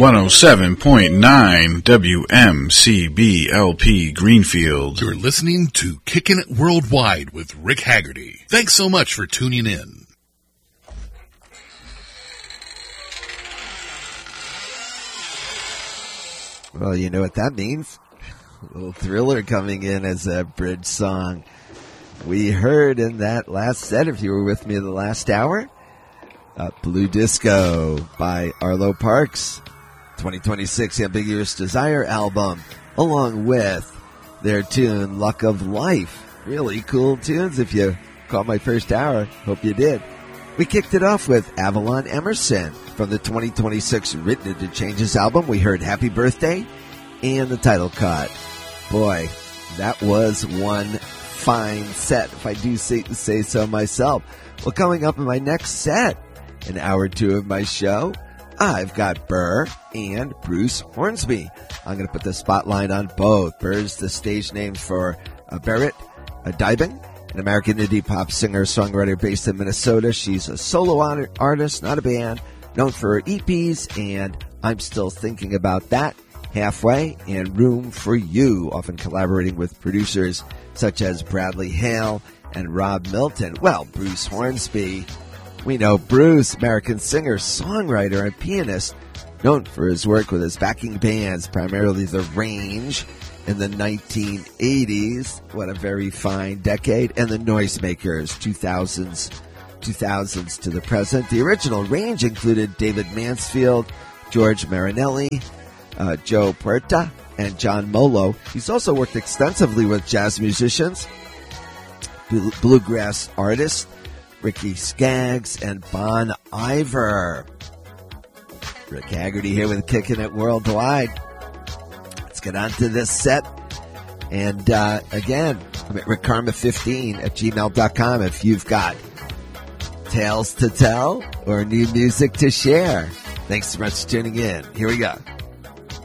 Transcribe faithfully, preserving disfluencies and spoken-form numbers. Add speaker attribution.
Speaker 1: one oh seven point nine W M C B L P Greenfield.
Speaker 2: You're listening to Kickin' It Worldwide with Rick Haggerty. Thanks so much for tuning in.
Speaker 3: Well, you know what that means. A little Thriller coming in as a bridge song. We heard in that last set, if you were with me in the last hour, uh, Blue Disco by Arlo Parks, twenty twenty-six Ambiguous Desire album, along with their tune Luck of Life. Really cool tunes if you caught my first hour. Hope you did. We kicked it off with Avalon Emerson from the twenty twenty-six Written Into Changes album. We heard Happy Birthday and the title cut. Boy, that was one fine set, if I do say, say so myself. Well, coming up in my next set, in hour two of my show, I've got Burr and Bruce Hornsby. I'm going to put the spotlight on both. Burr's the stage name for uh, Barrett uh, Dybin, an American indie pop singer-songwriter based in Minnesota. She's a solo artist, not a band, known for her E Ps, and I'm Still Thinking About That, Halfway, and Room for You, often collaborating with producers such as Bradley Hale and Rob Milton. Well, Bruce Hornsby, we know Bruce, American singer, songwriter, and pianist, known for his work with his backing bands, primarily The Range in the nineteen eighties. What a very fine decade. And the Noisemakers, two thousands, two thousands to the present. The original Range included David Mansfield, George Marinelli, uh, Joe Puerta, and John Molo. He's also worked extensively with jazz musicians, bluegrass artists, Ricky Skaggs, and Bon Iver. Rick Haggerty here with Kickin' It Worldwide. Let's get on to this set. And uh, again, I'm at rick karma fifteen at gmail dot com if you've got tales to tell or new music to share. Thanks so much for tuning in. Here we go.